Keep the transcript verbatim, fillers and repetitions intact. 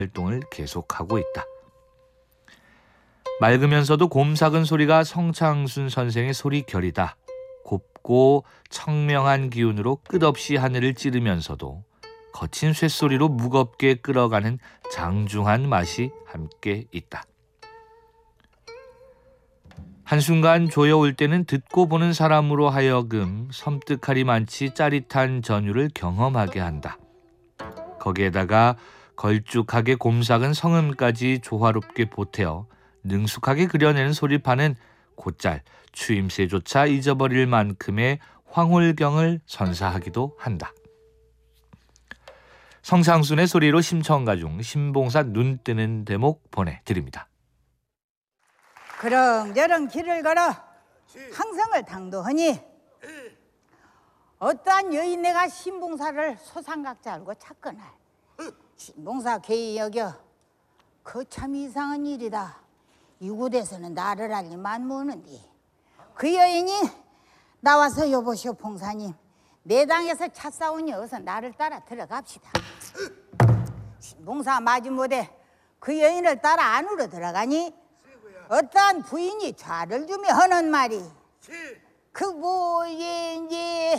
활동을 계속하고 있다. 맑으면서도 곰삭은 소리가 성창순 선생의 소리결이다. 곱고 청명한 기운으로 끝없이 하늘을 찌르면서도 거친 쇳소리로 무겁게 끌어가는 장중한 맛이 함께 있다. 한순간 조여올 때는 듣고 보는 사람으로 하여금 섬뜩하리 많지 짜릿한 전율을 경험하게 한다. 거기에다가 걸쭉하게 곰삭은 성음까지 조화롭게 보태어 능숙하게 그려내는 소리파는 곧잘 추임새조차 잊어버릴 만큼의 황홀경을 선사하기도 한다. 성창순의 소리로 심청가 중 신봉사 눈 뜨는 대목 보내드립니다. 그렁저렁 길을 걸어 항성을 당도하니 어떠한 여인네가 신봉사를 소상각자 알고 찾거나 신봉사 괴이 여겨 그 참 이상한 일이다. 이곳에서는 나를 알리 만무는디 그 여인이 나와서 여보시오 봉사님 내 당에서 차 싸우니 어서 나를 따라 들어갑시다. 신봉사 마지못해 그 여인을 따라 안으로 들어가니 어떠한 부인이 좌를 주며 하는 말이 그 뭐인지